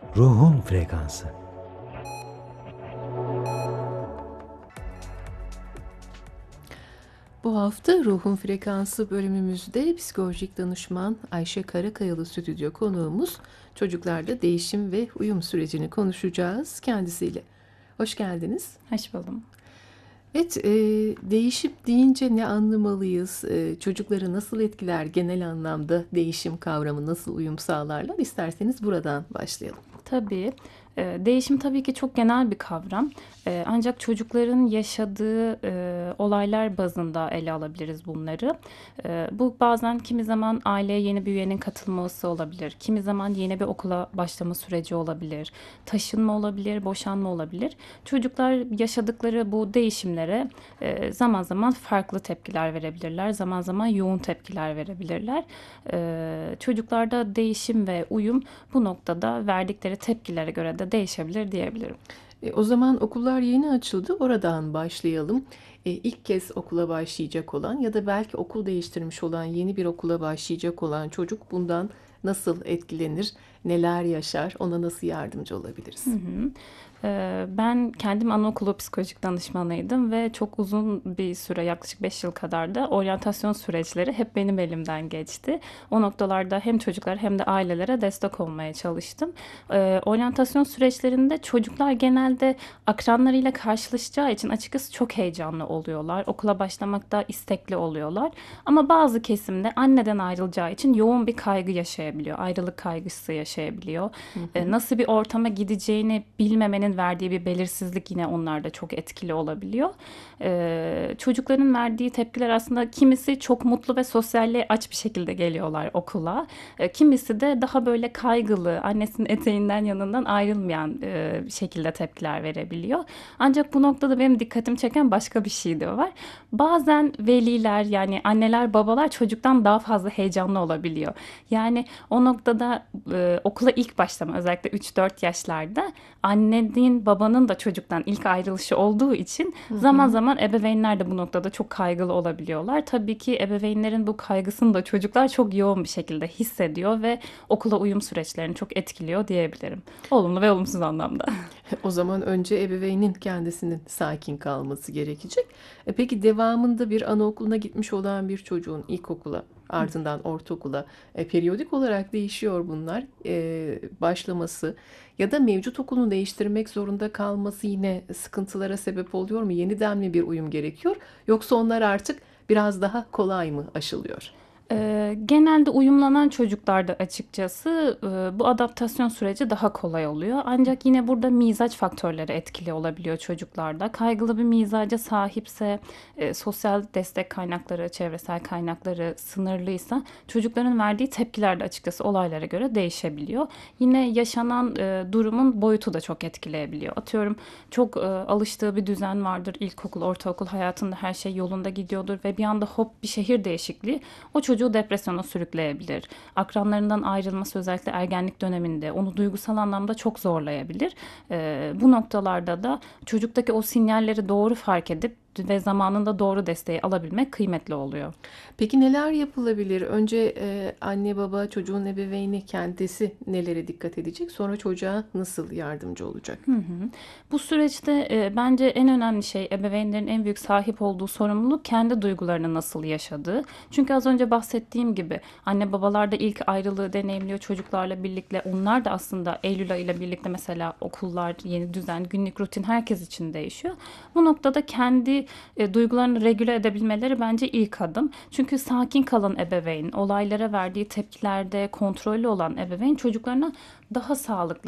Ruhun frekansı. Bu hafta Ruhun Frekansı bölümümüzde psikolojik danışman Ayşe Karakayalı stüdyo konuğumuz, çocuklarda değişim ve uyum sürecini konuşacağız kendisiyle. Hoş geldiniz. Hoş buldum. Evet, değişim deyince ne anlamalıyız? Çocukları nasıl etkiler? Genel anlamda değişim kavramı nasıl uyum sağlarlar? İsterseniz buradan başlayalım. Tabii. Değişim tabii ki çok genel bir kavram. Ancak çocukların yaşadığı olaylar bazında ele alabiliriz bunları. Bu bazen kimi zaman aileye yeni bir üyenin katılması olabilir. Kimi zaman yeni bir okula başlama süreci olabilir. Taşınma olabilir, boşanma olabilir. Çocuklar yaşadıkları bu değişimlere zaman zaman farklı tepkiler verebilirler. Zaman zaman yoğun tepkiler verebilirler. Çocuklarda değişim ve uyum bu noktada verdikleri tepkilere göre de değişebilir diyebilirim. O zaman okullar yeni açıldı. Oradan başlayalım. İlk kez okula başlayacak olan ya da belki okul değiştirmiş olan, yeni bir okula başlayacak olan çocuk bundan nasıl etkilenir, neler yaşar, ona nasıl yardımcı olabiliriz? Ben kendim anaokulu psikolojik danışmanıydım ve çok uzun bir süre, yaklaşık 5 yıl kadar da oryantasyon süreçleri hep benim elimden geçti. O noktalarda hem çocuklar hem de ailelere destek olmaya çalıştım. Oryantasyon süreçlerinde çocuklar genelde akranlarıyla karşılaşacağı için açıkçası çok heyecanlı oluyorlar. Okula başlamakta istekli oluyorlar. Ama bazı kesimde anneden ayrılacağı için yoğun bir kaygı yaşayabiliyor. Ayrılık kaygısı yaşayabiliyor. Nasıl bir ortama gideceğini bilmemenin verdiği bir belirsizlik yine onlarda çok etkili olabiliyor. Çocukların verdiği tepkiler aslında kimisi çok mutlu ve sosyalliğe aç bir şekilde geliyorlar okula. Kimisi de daha böyle kaygılı, annesinin eteğinden yanından ayrılmayan şekilde tepkiler verebiliyor. Ancak bu noktada benim dikkatimi çeken başka bir şey de var. Bazen veliler, yani anneler babalar çocuktan daha fazla heyecanlı olabiliyor. Yani o noktada okula ilk başlama, özellikle 3-4 yaşlarda annenin babanın da çocuktan ilk ayrılışı olduğu için zaman zaman ebeveynler de bu noktada çok kaygılı olabiliyorlar. Tabii ki ebeveynlerin bu kaygısını da çocuklar çok yoğun bir şekilde hissediyor ve okula uyum süreçlerini çok etkiliyor diyebilirim. Olumlu ve olumsuz anlamda. O zaman önce ebeveynin kendisinin sakin kalması gerekecek. Peki devamında bir anaokuluna gitmiş olan bir çocuğun ilkokula, ardından ortaokula, periyodik olarak değişiyor bunlar. Başlaması ya da mevcut okulunu değiştirmek zorunda kalması yine sıkıntılara sebep oluyor mu? Yeniden mi bir uyum gerekiyor? Yoksa onlar artık biraz daha kolay mı aşılıyor? Genelde uyumlanan çocuklarda açıkçası bu adaptasyon süreci daha kolay oluyor. Ancak yine burada mizaç faktörleri etkili olabiliyor çocuklarda. Kaygılı bir mizaca sahipse, sosyal destek kaynakları, çevresel kaynakları sınırlıysa çocukların verdiği tepkiler de açıkçası olaylara göre değişebiliyor. Yine yaşanan durumun boyutu da çok etkileyebiliyor. Atıyorum, çok alıştığı bir düzen vardır. İlkokul, ortaokul hayatında her şey yolunda gidiyordur ve bir anda hop bir şehir değişikliği o çocuğu depresyona sürükleyebilir. Akranlarından ayrılması özellikle ergenlik döneminde onu duygusal anlamda çok zorlayabilir. Bu noktalarda da çocuktaki o sinyalleri doğru fark edip ve zamanında doğru desteği alabilmek kıymetli oluyor. Peki neler yapılabilir? Önce anne baba, çocuğun ebeveyni kendisi nelere dikkat edecek? Sonra çocuğa nasıl yardımcı olacak? Bu süreçte bence en önemli şey, ebeveynlerin en büyük sahip olduğu sorumluluk kendi duygularını nasıl yaşadığı. Çünkü az önce bahsettiğim gibi anne babalar da ilk ayrılığı deneyimliyor çocuklarla birlikte. Onlar da aslında Eylül ayı ile birlikte mesela okullar, yeni düzen, günlük rutin herkes için değişiyor. Bu noktada kendi duygularını regüle edebilmeleri bence ilk adım. Çünkü sakin kalan ebeveyn, olaylara verdiği tepkilerde kontrollü olan ebeveyn çocuklarına daha sağlıklı,